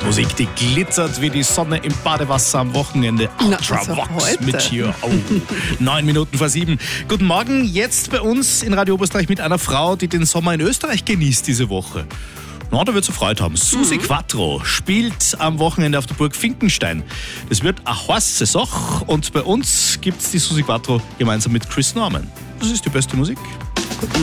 Musik, die glitzert wie die Sonne im Badewasser am Wochenende. Ultravox mit hier. 9 Minuten vor 7. Guten Morgen, jetzt bei uns in Radio Oberösterreich mit einer Frau, die den Sommer in Österreich genießt diese Woche. Na, da wird sie Freude haben. Susi Quattro spielt am Wochenende auf der Burg Finkenstein. Das wird eine heiße Sache und bei uns gibt es die Susi Quattro gemeinsam mit Chris Norman. Das ist die beste Musik.